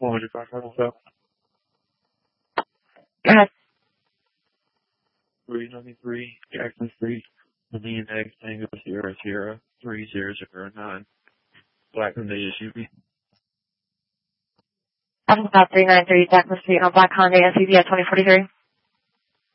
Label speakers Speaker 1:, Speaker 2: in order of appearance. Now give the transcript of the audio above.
Speaker 1: 105 Hotel.
Speaker 2: Go ahead.
Speaker 1: 393 Jackson Street, Indian Egg Tango Sierra Sierra 3009. Black Honda SUV.
Speaker 2: That's about 393 Jackson Street on Black Honda SUV at 2043.